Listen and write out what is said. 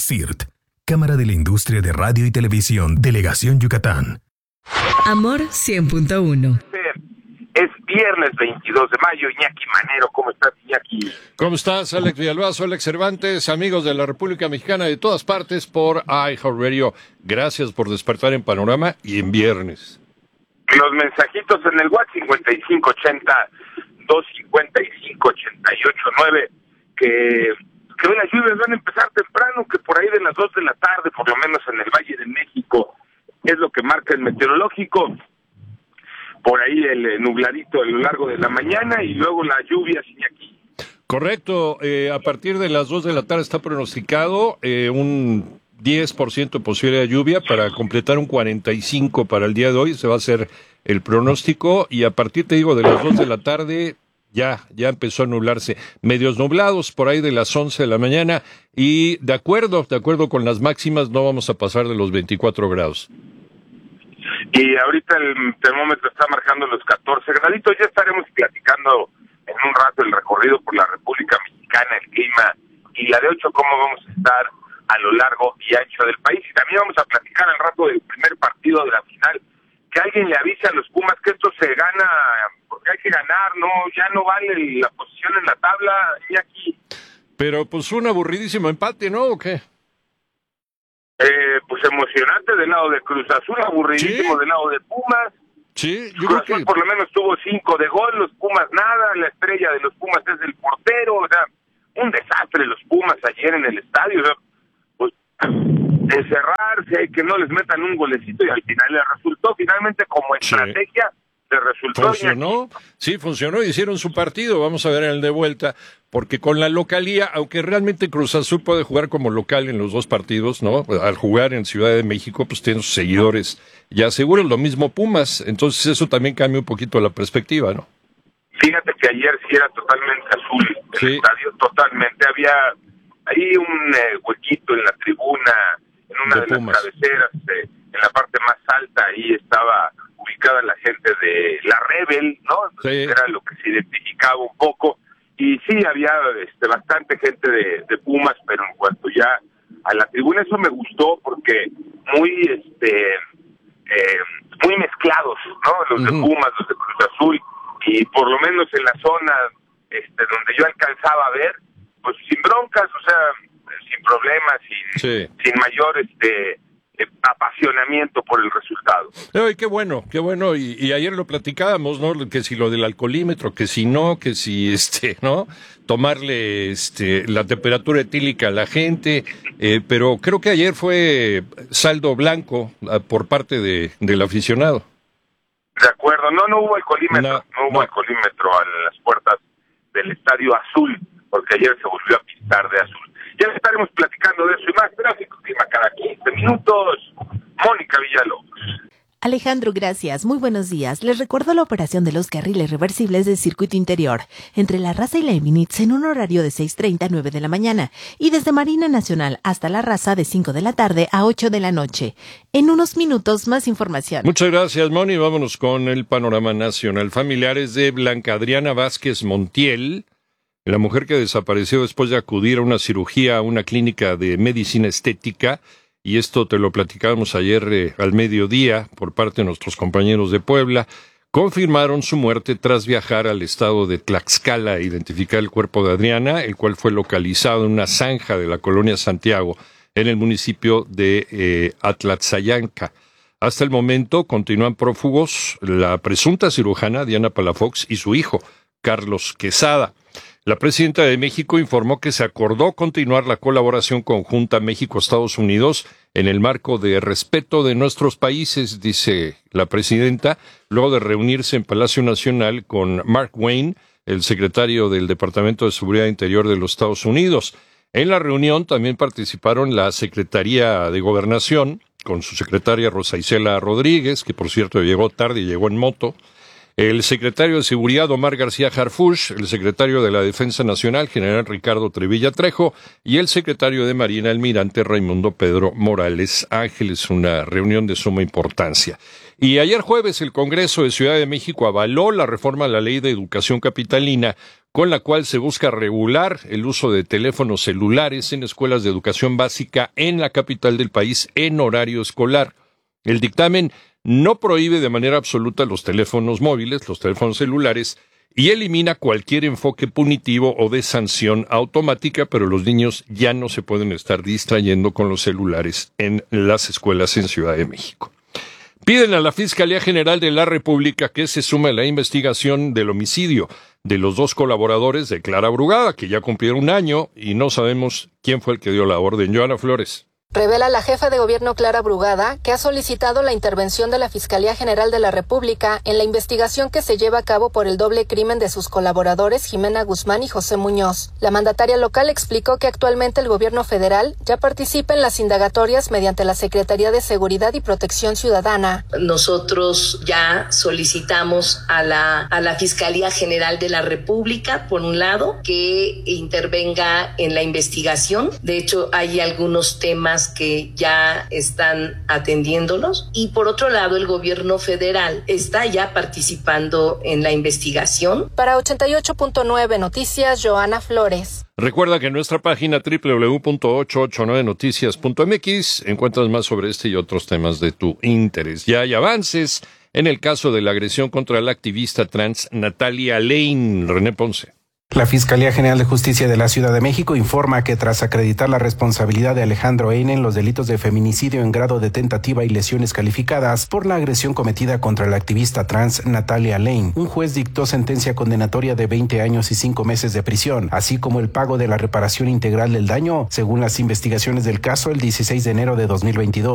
CIRT, Cámara de la Industria de Radio y Televisión, Delegación Yucatán. Amor 100.1. Es viernes 22 de mayo. Iñaki Manero, ¿cómo estás, Iñaki? ¿Cómo estás, Alex Villalbazo, Alex Cervantes, amigos de la República Mexicana de todas partes por iHeartRadio? Gracias por despertar en Panorama y en viernes. Los mensajitos en el WhatsApp 5580-255-889, que hoy las lluvias van a empezar temprano, que por ahí de las 2 de la tarde, por lo menos en el Valle de México, es lo que marca el meteorológico. Por ahí el nubladito a lo largo de la mañana y luego la lluvia sigue aquí. Correcto, a partir de las 2 de la tarde está pronosticado un 10% posible de lluvia para completar un 45% para el día de hoy. Se va a hacer el pronóstico y a partir, te digo, de las 2 de la tarde ya empezó a nublarse. Medios nublados por ahí de las 11 de la mañana y de acuerdo con las máximas no vamos a pasar de los 24 grados. Y ahorita el termómetro está marcando los 14 graditos. Ya estaremos platicando en un rato el recorrido por la República Mexicana, el clima y la de 8, cómo vamos a estar a lo largo y ancho del país. Y también vamos a platicar al rato del primer partido de la final. Que alguien le avise a los Pumas que esto se gana, porque hay que ganar, no, ya no vale la posición en la tabla, y aquí. Pero pues un aburridísimo empate, ¿no? ¿O qué? Pues emocionante del lado de Cruz Azul, aburridísimo del lado de Pumas. Sí, yo Cruz creo Azul que por lo menos tuvo 5 de gol, los Pumas nada, la estrella de los Pumas es el portero, o sea, un desastre los Pumas ayer en el estadio, o sea, pues encerrarse, que no les metan un golecito y al final les resultó, finalmente como estrategia les resultó. Funcionó, sí, funcionó, hicieron su partido, vamos a ver en el de vuelta, porque con la localía, aunque realmente Cruz Azul puede jugar como local en los dos partidos, ¿no? Al jugar en Ciudad de México, pues tiene sus seguidores ya seguros, lo mismo Pumas, entonces eso también cambia un poquito la perspectiva, ¿no? Fíjate que ayer sí era totalmente azul el estadio, totalmente, había ahí un huequito en la tribuna, en una de las cabeceras, en la parte más alta, ahí estaba ubicada la gente de la Rebel, ¿no? Entonces, era lo que se identificaba un poco, y sí había bastante gente de Pumas, pero en cuanto ya a la tribuna, eso me gustó porque muy muy mezclados, ¿no? Los de Pumas, los de Cruz Azul, y por lo menos en la zona donde yo alcanzaba a ver, pues sin broncas, o sea, sin problemas, sin mayor apasionamiento por el resultado. Ay, qué bueno, y ayer lo platicábamos, ¿no? Que si lo del alcoholímetro, que si no, que si ¿no? Tomarle la temperatura etílica a la gente, pero creo que ayer fue saldo blanco por parte del aficionado. De acuerdo, no hubo alcoholímetro, no hubo alcoholímetro a las puertas del Estadio Azul, porque ayer se volvió a pintar de azul. Ya estaremos platicando de eso y más. Tráfico, clima cada 15 minutos. Mónica Villalobos. Alejandro, gracias. Muy buenos días. Les recuerdo la operación de los carriles reversibles del circuito interior entre La Raza y la Eminitz en un horario de 6:30 a 9 de la mañana y desde Marina Nacional hasta La Raza de 5 de la tarde a 8 de la noche. En unos minutos, más información. Muchas gracias, Moni. Vámonos con el panorama nacional. Familiares de Blanca Adriana Vázquez Montiel, la mujer que desapareció después de acudir a una cirugía a una clínica de medicina estética, y esto te lo platicábamos ayer al mediodía por parte de nuestros compañeros de Puebla, confirmaron su muerte tras viajar al estado de Tlaxcala a identificar el cuerpo de Adriana, el cual fue localizado en una zanja de la colonia Santiago, en el municipio de Atlatzayanca. Hasta el momento continúan prófugos la presunta cirujana Diana Palafox y su hijo, Carlos Quesada. La presidenta de México informó que se acordó continuar la colaboración conjunta México-Estados Unidos en el marco de respeto de nuestros países, dice la presidenta, luego de reunirse en Palacio Nacional con Mark Wayne, el secretario del Departamento de Seguridad Interior de los Estados Unidos. En la reunión también participaron la Secretaría de Gobernación, con su secretaria Rosa Isela Rodríguez, que por cierto llegó tarde y llegó en moto, el secretario de Seguridad Omar García Harfuch, el secretario de la Defensa Nacional General Ricardo Trevilla Trejo y el secretario de Marina Almirante Raimundo Pedro Morales Ángeles, una reunión de suma importancia. Y ayer jueves el Congreso de Ciudad de México avaló la reforma a la Ley de Educación Capitalina con la cual se busca regular el uso de teléfonos celulares en escuelas de educación básica en la capital del país en horario escolar. El dictamen no prohíbe de manera absoluta los teléfonos móviles, los teléfonos celulares, y elimina cualquier enfoque punitivo o de sanción automática, pero los niños ya no se pueden estar distrayendo con los celulares en las escuelas en Ciudad de México. Piden a la Fiscalía General de la República que se sume a la investigación del homicidio de los 2 colaboradores de Clara Brugada, que ya cumplieron 1 año y no sabemos quién fue el que dio la orden. Joana Flores. Revela la jefa de gobierno Clara Brugada que ha solicitado la intervención de la Fiscalía General de la República en la investigación que se lleva a cabo por el doble crimen de sus colaboradores Jimena Guzmán y José Muñoz. La mandataria local explicó que actualmente el gobierno federal ya participa en las indagatorias mediante la Secretaría de Seguridad y Protección Ciudadana. Nosotros ya solicitamos a la Fiscalía General de la República, por un lado, que intervenga en la investigación. De hecho, hay algunos temas que ya están atendiéndolos, y por otro lado el gobierno federal está ya participando en la investigación. Para 88.9 Noticias, Joana Flores. Recuerda que en nuestra página www.889noticias.mx encuentras más sobre este y otros temas de tu interés. Ya hay avances en el caso de la agresión contra la activista trans Natalia Lane. René Ponce. La Fiscalía General de Justicia de la Ciudad de México informa que tras acreditar la responsabilidad de Alejandro N. en los delitos de feminicidio en grado de tentativa y lesiones calificadas por la agresión cometida contra la activista trans Natalia Lane, un juez dictó sentencia condenatoria de 20 años y 5 meses de prisión, así como el pago de la reparación integral del daño, según las investigaciones del caso el 16 de enero de 2022.